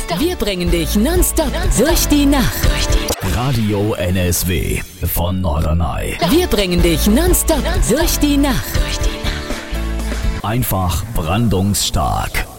Wir bringen dich nonstop durch die Nacht. Radio NSW von Norderney. Wir bringen dich nonstop durch die Nacht. Einfach brandungsstark.